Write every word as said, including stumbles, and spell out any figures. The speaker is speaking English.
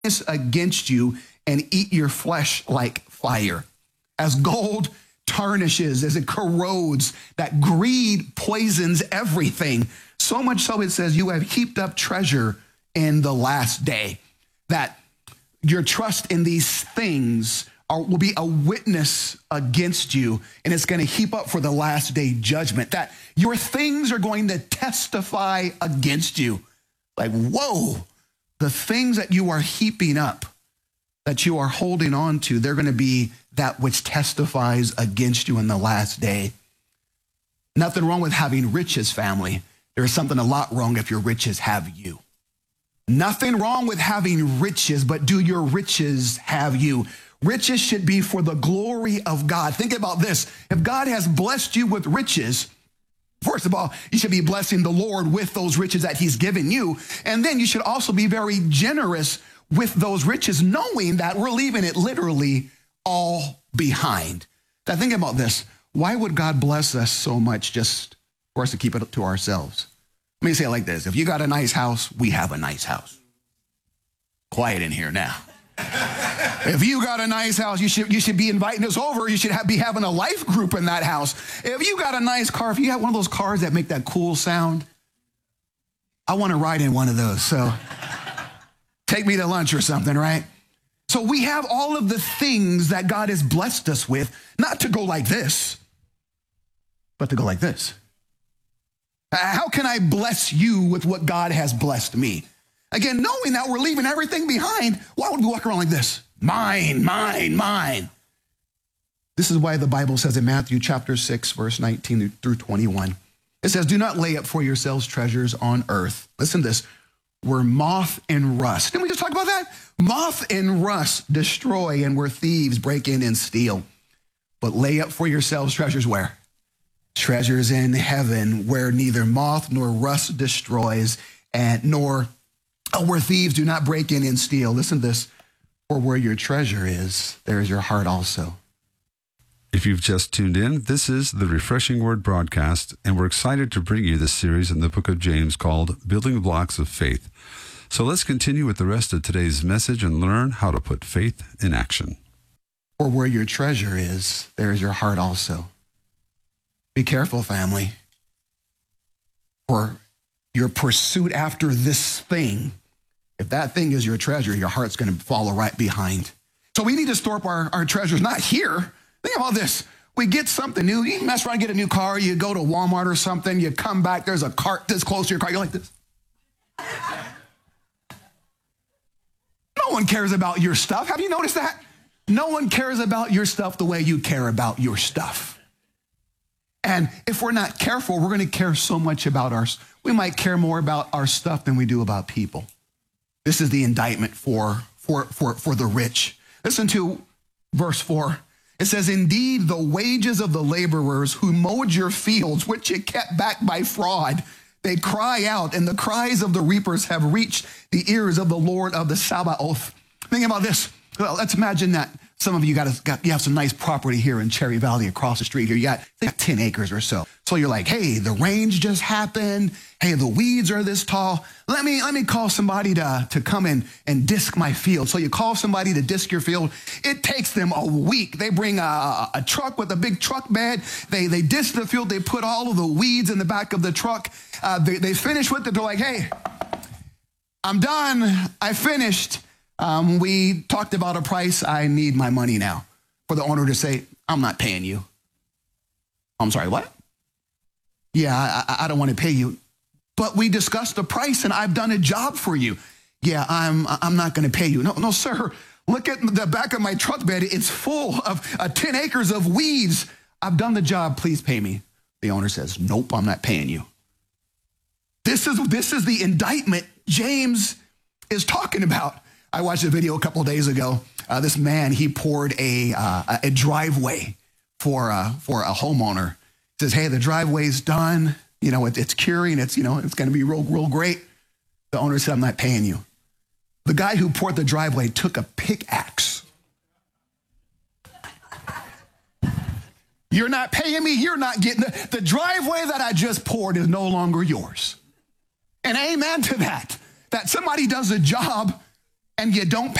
against you and eat your flesh like fire. As gold tarnishes, as it corrodes, that greed poisons everything. So much so it says you have heaped up treasure in the last day. That your trust in these things are, will be a witness against you, and it's going to heap up for the last day judgment. That your things are going to testify against you. Like, whoa, the things that you are heaping up, that you are holding on to, they're going to be that which testifies against you in the last day. Nothing wrong with having riches, family. There's something a lot wrong if your riches have you. Nothing wrong with having riches, but do your riches have you? Riches should be for the glory of God. Think about this. If God has blessed you with riches, first of all, you should be blessing the Lord with those riches that he's given you. And then you should also be very generous with those riches, knowing that we're leaving it literally all behind. Now think about this. Why would God bless us so much just for us to keep it to ourselves? Let me say it like this. If you got a nice house, we have a nice house. Quiet in here now. If you got a nice house, you should you should be inviting us over. You should have, be having a life group in that house. If you got a nice car, if you have one of those cars that make that cool sound, I want to ride in one of those. So take me to lunch or something, right? So we have all of the things that God has blessed us with, not to go like this, but to go like this. How can I bless you with what God has blessed me? Again, knowing that we're leaving everything behind, why would we walk around like this? Mine, mine, mine. This is why the Bible says in Matthew chapter six, verse nineteen through twenty-one, it says, do not lay up for yourselves treasures on earth. Listen to this, where moth and rust. Didn't we just talk about that? Moth and rust destroy, and where thieves break in and steal. But lay up for yourselves treasures where? Treasures in heaven, where neither moth nor rust destroys, and nor oh, where thieves do not break in and steal. Listen to this. For where your treasure is, there is your heart also. If you've just tuned in, this is the Refreshing Word broadcast, and we're excited to bring you this series in the book of James called Building Blocks of Faith. So let's continue with the rest of today's message and learn how to put faith in action. For where your treasure is, there is your heart also. Be careful, family. For your pursuit after this thing, if that thing is your treasure, your heart's going to follow right behind. So we need to store up our, our treasures, not here. Think about this. We get something new. You mess around, get a new car. You go to Walmart or something. You come back. There's a cart this close to your car. You're like this. No one cares about your stuff. Have you noticed that? No one cares about your stuff the way you care about your stuff. And if we're not careful, we're going to care so much about our, we might care more about our stuff than we do about people. This is the indictment for, for, for, for the rich. Listen to verse four. It says, indeed, the wages of the laborers who mowed your fields, which you kept back by fraud, they cry out, and the cries of the reapers have reached the ears of the Lord of the Sabaoth. Think about this. Well, let's imagine that some of you got, a, got you have some nice property here in Cherry Valley across the street here. You got, you got ten acres or so. So you're like, hey, the rains just happened. Hey, the weeds are this tall. Let me let me call somebody to, to come in and disc my field. So you call somebody to disc your field. It takes them a week. They bring a, a truck with a big truck bed. They they disc the field. They put all of the weeds in the back of the truck. Uh, they, they finish with it. They're like, hey, I'm done. I finished. Um, we talked about a price. I need my money now. For the owner to say, I'm not paying you. I'm sorry, what? Yeah, I, I don't want to pay you. But we discussed the price and I've done a job for you. Yeah, I'm I'm not going to pay you. No, no, sir. Look at the back of my truck bed. It's full of uh, ten acres of weeds. I've done the job. Please pay me. The owner says, nope, I'm not paying you. This is, this is the indictment James is talking about. I watched a video a couple of days ago. Uh, this man, he poured a uh, a driveway for uh, for a homeowner. He says, hey, the driveway's done. You know, it, it's curing. It's, you know, it's going to be real, real great. The owner said, I'm not paying you. The guy who poured the driveway took a pickaxe. You're not paying me. You're not getting the, the driveway that I just poured is no longer yours. And amen to that. That somebody does a job and you don't